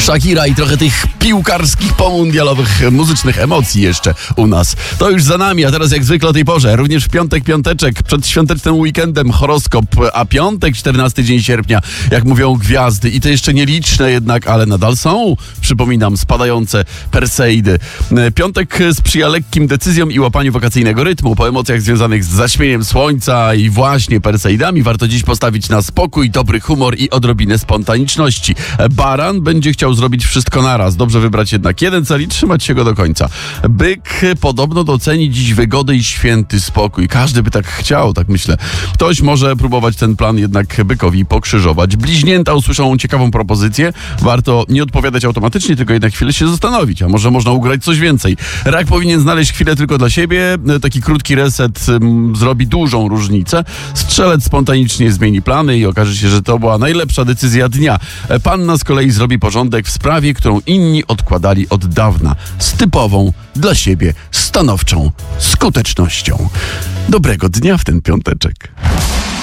Shakira i trochę tych piłkarskich, pomundialowych, muzycznych emocji jeszcze u nas. To już za nami, a teraz jak zwykle o tej porze, również w piątek, piąteczek, przed świątecznym weekendem horoskop, a piątek, 14 dzień sierpnia, jak mówią gwiazdy, i to jeszcze nieliczne jednak, ale nadal są, przypominam, spadające Perseidy. Piątek sprzyja lekkim decyzjom i łapaniu wakacyjnego rytmu. Po emocjach związanych z zaćmieniem słońca i właśnie Perseidami warto dziś postawić na spokój, dobry humor i odrobinę spontaniczności. Baran będzie chciał zrobić wszystko naraz. Dobrze wybrać jednak jeden cel i trzymać się go do końca. Byk podobno doceni dziś wygodę i święty spokój. Każdy by tak chciał, tak myślę. Ktoś może próbować ten plan jednak bykowi pokrzyżować. Bliźnięta usłyszą ciekawą propozycję. Warto nie odpowiadać automatycznie, tylko jednak chwilę się zastanowić, a może można ugrać coś więcej. Rak powinien znaleźć chwilę tylko dla siebie. Taki krótki reset zrobi dużą różnicę. Strzelec spontanicznie zmieni plany i okaże się, że to była najlepsza decyzja dnia. Panna z kolei zrobi porządek w sprawie, którą inni odkładali od dawna. Z typową dla siebie stanowczą skutecznością. Dobrego dnia w ten piąteczek.